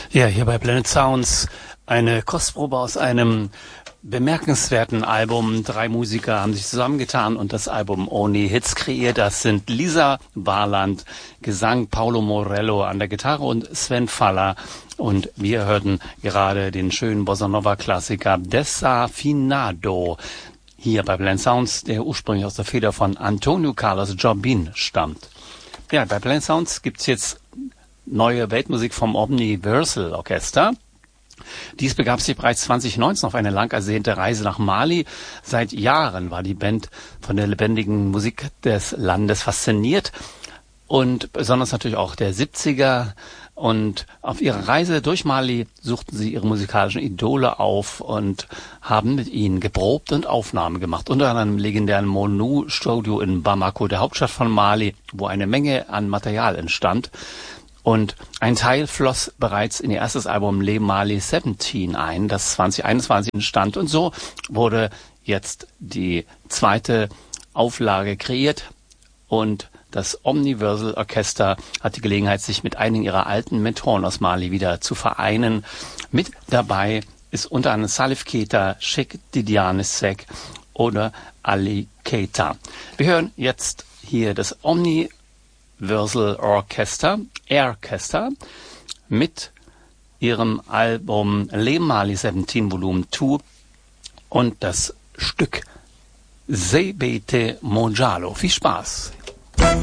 Ja, hier bei Planet Sounds eine Kostprobe aus einem bemerkenswerten Album. 3 Musiker haben sich zusammengetan und das Album Only Hits kreiert. Das sind Lisa Warland, Gesang Paolo Morello an der Gitarre und Sven Faller. Und wir hörten gerade den schönen Bossa Nova Klassiker Desafinado hier bei Planet Sounds, der ursprünglich aus der Feder von Antonio Carlos Jobim stammt. Ja, bei Planet Sounds gibt's jetzt neue Weltmusik vom Omniversal Orchester. Dies begab sich bereits 2019 auf eine lang ersehnte Reise nach Mali. Seit Jahren war die Band von der lebendigen Musik des Landes fasziniert und besonders natürlich auch der 70er. Und auf ihrer Reise durch Mali suchten sie ihre musikalischen Idole auf und haben mit ihnen geprobt und Aufnahmen gemacht. Unter anderem im legendären Monu-Studio in Bamako, der Hauptstadt von Mali, wo eine Menge an Material entstand. Und ein Teil floss bereits in ihr erstes Album Le Mali 17 ein, das 2021 entstand. Und so wurde jetzt die zweite Auflage kreiert. Und das Omniversal Orchester hat die Gelegenheit, sich mit einigen ihrer alten Mentoren aus Mali wieder zu vereinen. Mit dabei ist unter anderem Salif Keita, Cheikh Tidiane Seck oder Ali Keita. Wir hören jetzt hier das Omniversal Orchester, Airchester, mit ihrem Album Le Mali 17 Volume 2 und das Stück Sebete Mojalo. Viel Spaß!